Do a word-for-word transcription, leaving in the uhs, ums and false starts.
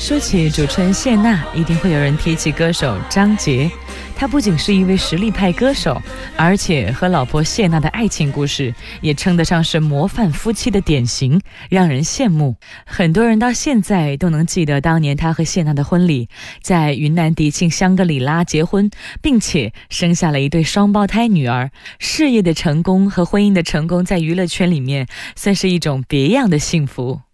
说起主持人谢娜，一定会有人提起歌手张杰。他不仅是一位实力派歌手，而且和老婆谢娜的爱情故事也称得上是模范夫妻的典型，让人羡慕。很多人到现在都能记得当年他和谢娜的婚礼，在云南迪庆香格里拉结婚，并且生下了一对双胞胎女儿。事业的成功和婚姻的成功在娱乐圈里面算是一种别样的幸福。